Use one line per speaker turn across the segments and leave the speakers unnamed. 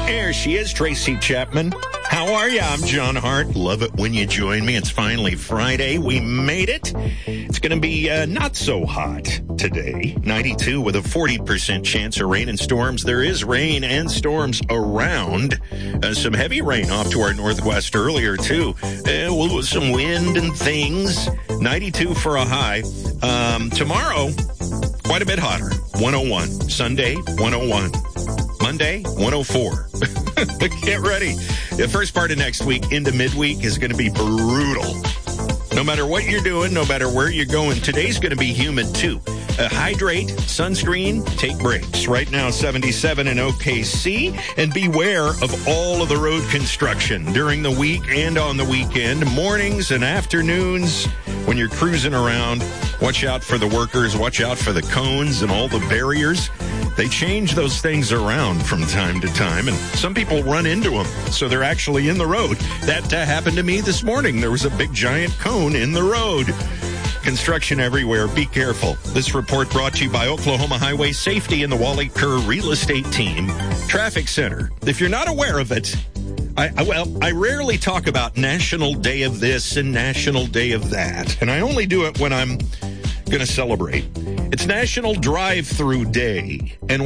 There she is, Tracy Chapman. How are you? I'm John Hart. Love it when you join me. It's finally Friday. We made it. It's going to be not so hot today. 92 with a 40% chance of rain and storms. There is rain and storms around. Some heavy rain off to our northwest earlier, too. Some wind and things. 92 for a high. Tomorrow, quite a bit hotter. 101. Sunday, 101. Monday, 104. Get ready. The first part of next week into midweek is going to be brutal. No matter what you're doing, no matter where you're going, today's going to be humid too. Hydrate, sunscreen, take breaks. Right now, 77 in OKC. And beware of all of the road construction during the week and on the weekend. Mornings and afternoons when you're cruising around. Watch out for the workers. Watch out for the cones and all the barriers. They change those things around from time to time, and some people run into them, so they're actually in the road. That happened to me this morning. There was a big, giant cone in the road. Construction everywhere. Be careful. This report brought to you by Oklahoma Highway Safety and the Wally Kerr Real Estate Team Traffic Center. If you're not aware of it, I rarely talk about National Day of this and National Day of that, and I only do it when I'm going to celebrate. It's National Drive-Through Day, and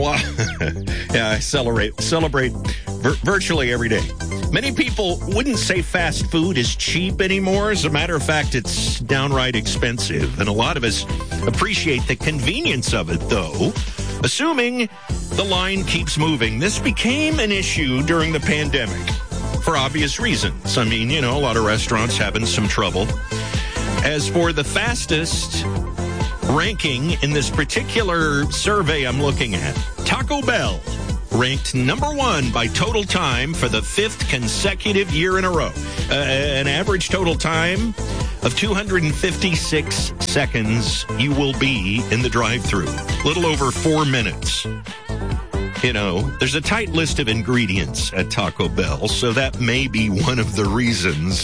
I celebrate virtually every day. Many people wouldn't say fast food is cheap anymore. As a matter of fact, it's downright expensive, and a lot of us appreciate the convenience of it, though, assuming the line keeps moving. This became an issue during the pandemic for obvious reasons. I mean, a lot of restaurants having some trouble. As for the fastest ranking in this particular survey I'm looking at, Taco Bell ranked number one by total time for the fifth consecutive year in a row. An average total time of 256 seconds you will be in the drive-thru. Little over 4 minutes. There's a tight list of ingredients at Taco Bell, so that may be one of the reasons.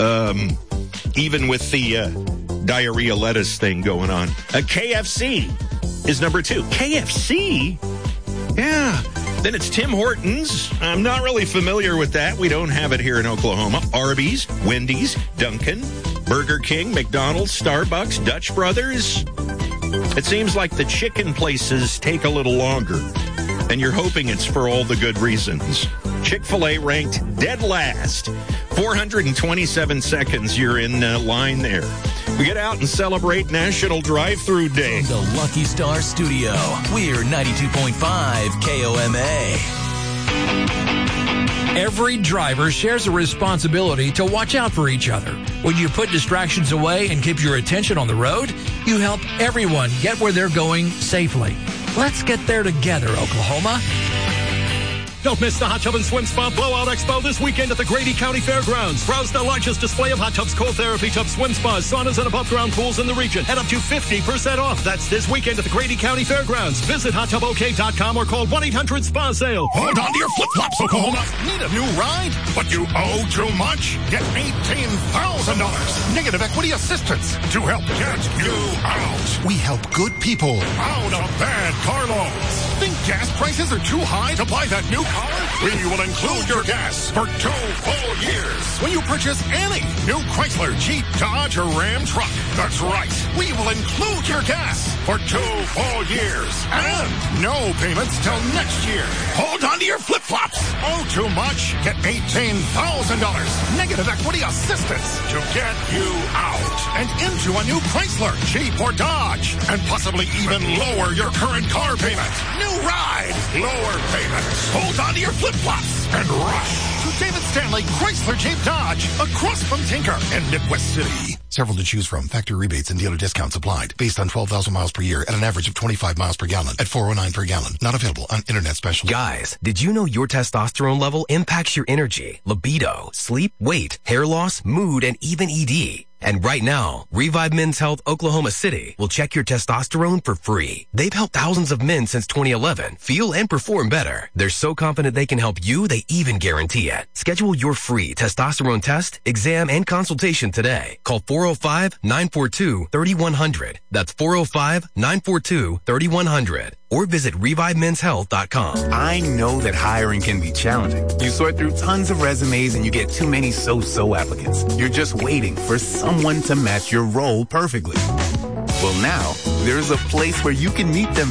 Even with the diarrhea lettuce thing going on. KFC is number 2. KFC? Yeah. Then it's Tim Hortons. I'm not really familiar with that. We don't have it here in Oklahoma. Arby's, Wendy's, Dunkin', Burger King, McDonald's, Starbucks, Dutch Brothers. It seems like the chicken places take a little longer, and you're hoping it's for all the good reasons. Chick-fil-A ranked dead last. 427 seconds you're in line there. We get out and celebrate National Drive-Thru Day.
From the Lucky Star Studio, we're 92.5 KOMA.
Every driver shares a responsibility to watch out for each other. When you put distractions away and keep your attention on the road, you help everyone get where they're going safely. Let's get there together, Oklahoma.
Don't miss the Hot Tub and Swim Spa Blowout Expo this weekend at the Grady County Fairgrounds. Browse the largest display of hot tubs, cold therapy tubs, swim spas, saunas, and above-ground pools in the region at up to 50% off. That's this weekend at the Grady County Fairgrounds. Visit hottubok.com or call 1-800-SPA-SALE.
Hold on to your flip-flops, Oklahoma. Need a new ride? But you owe too much? Get $18,000 negative equity assistance to help get you out. We help good people out of bad car loans. Think gas prices are too high to buy that new car? We will include your gas for 2 full years when you purchase any new Chrysler, Jeep, Dodge, or Ram truck. That's right. We will include your gas for 2 full years and no payments till next year. Hold on to your flip-flops. Owe too much? Get $18,000 negative equity assistance to get you out and into a new Chrysler, Jeep, or Dodge, and possibly even lower your current car payment. New ride, lower payments. Hold on to your flip-flops and rush to David Stanley Chrysler Jeep Dodge across from Tinker in Midwest City.
Several to choose from. Factory rebates and dealer discounts applied. Based on 12,000 miles per year at an average of 25 miles per gallon at $4.09 per gallon. Not available on Internet Special.
Guys, did you know your testosterone level impacts your energy, libido, sleep, weight, hair loss, mood, and even ED? And right now, Revive Men's Health Oklahoma City will check your testosterone for free. They've helped thousands of men since 2011 feel and perform better. They're so confident they can help you, they even guarantee it. Schedule your free testosterone test, exam, and consultation today. Call 409 405-942-3100. That's 405-942-3100. Or visit ReviveMen'sHealth.com.
I know that hiring can be challenging. You sort through tons of resumes and you get too many so-so applicants. You're just waiting for someone to match your role perfectly. Well, now, there's a place where you can meet them